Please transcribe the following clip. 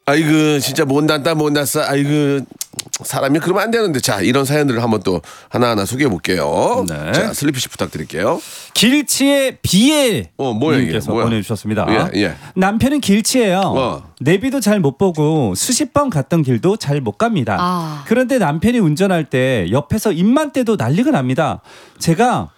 아이고 진짜 못났다 못났어. 아이고 사람이 그러면 안 되는데. 자, 이런 사연들을 한번 또 하나하나 소개해 볼게요. 네. 자, 슬리피 씨 부탁드릴게요. 길치의 비애 뭐야 이게? 님께서 뭐야? 보내주셨습니다. 예. 남편은 길치예요. 내비도 잘 못 보고 수십 번 갔던 길도 잘 못 갑니다. 그런데 남편이 운전할 때 옆에서 입만 떼도 난리가 납니다. 제가